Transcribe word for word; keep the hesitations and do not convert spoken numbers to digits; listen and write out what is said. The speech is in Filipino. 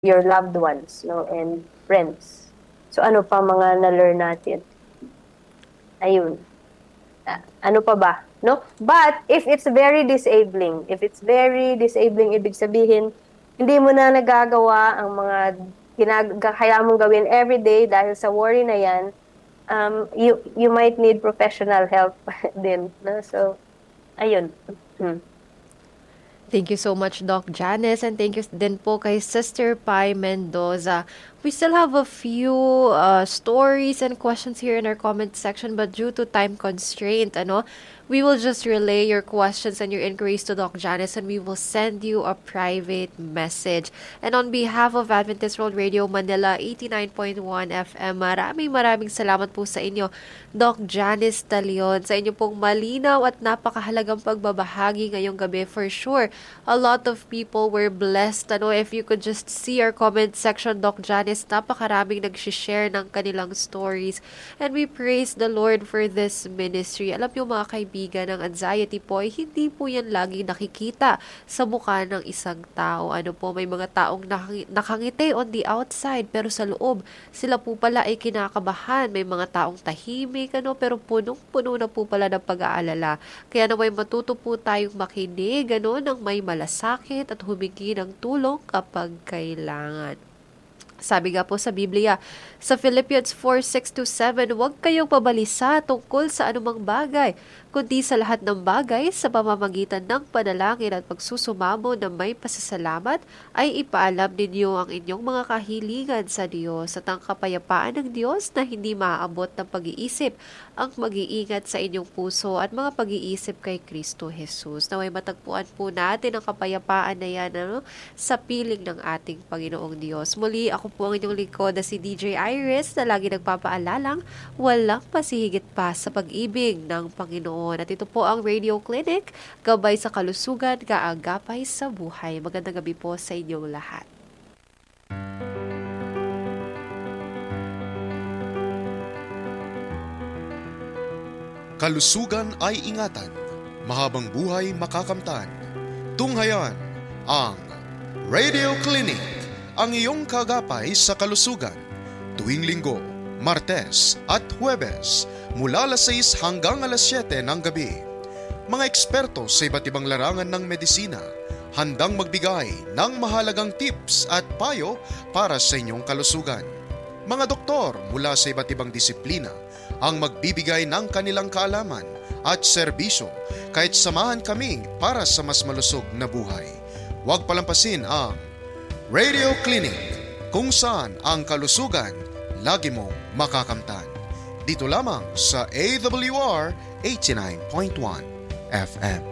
your loved ones, no, and friends. So ano pa mga na-learn natin? Ayun. Uh, ano pa ba? No? But if it's very disabling, if it's very disabling, ibig sabihin, hindi mo na nagagawa ang mga ginag- kaya mong gawin everyday dahil sa worry na yan, um, you you might need professional help din. No? So, ayun. Hmm. Thank you so much, Doc Janice, and thank you din po kay Sister Pai Mendoza. We still have a few uh, stories and questions here in our comment section, but due to time constraint, ano, we will just relay your questions and your inquiries to Doc Janice, and we will send you a private message. And on behalf of Adventist World Radio Manila eighty-nine point one F M, maraming maraming salamat po sa inyo, Doc Janice Talion, sa inyo pong malinaw at napakahalagang pagbabahagi ngayong gabi. For sure, a lot of people were blessed. Ano, if you could just see our comment section, Doc Janice, napakaraming nag-share ng kanilang stories. And we praise the Lord for this ministry. Alam niyo mga kaibigan, ang anxiety po ay hindi po yan lagi nakikita sa mukha ng isang tao. Ano po, may mga taong nakang- nakangiti on the outside, pero sa loob, sila po pala ay kinakabahan. May mga taong tahimik, ano, pero punong-puno na po pala ng pag-aalala. Kaya naway matuto po tayong makinig, ano, ng may malasakit at humingi ng tulong kapag kailangan. Sabi nga po sa Biblia, sa Philippians four, six to seven, huwag kayong pabalisa tungkol sa anumang bagay, kundi sa lahat ng bagay sa pamamagitan ng panalangin at pagsusumamo na may pasasalamat ay ipaalam ninyo ang inyong mga kahilingan sa Diyos, at ang kapayapaan ng Diyos na hindi maaabot ng pag-iisip ang mag-iingat sa inyong puso at mga pag-iisip kay Kristo Jesus. Naway matagpuan po natin ang kapayapaan na yan, ano, sa piling ng ating Panginoong Diyos. Muli, ako po ang inyong lingkod na si D J Iris, na lagi nagpapaalalang walang pasihigit pa sa pag-ibig ng Panginoon. At ito po ang Radio Clinic, gabay sa kalusugan, kaagapay sa buhay. Magandang gabi po sa inyong lahat. Kalusugan ay ingatan, mahabang buhay makakamtan. Tunghayan ang Radio Clinic, ang iyong kagapay sa kalusugan. Tuwing linggo, Martes at Huwebes, mula alas sais hanggang alas siyete ng gabi. Mga eksperto sa iba't ibang larangan ng medisina, handang magbigay ng mahalagang tips at payo para sa inyong kalusugan. Mga doktor mula sa iba't ibang disiplina ang magbibigay ng kanilang kaalaman at serbisyo, kahit samahan kami para sa mas malusog na buhay. Huwag palampasin ang Radio Clinic, kung saan ang kalusugan lagi mong makakamtan. Dito lamang sa A W R eighty-nine point one F M.